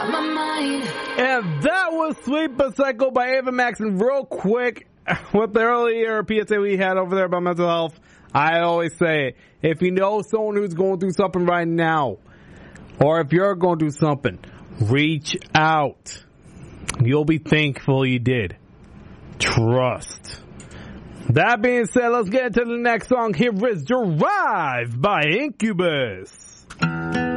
And that was Sweet But Psycho by Ava Max. And real quick, with the earlier PSA we had over there about mental health, I always say, if you know someone who's going through something right now, or if you're going through something, reach out. You'll be thankful you did. Trust. That being said, let's get into the next song. Here is Drive by Incubus.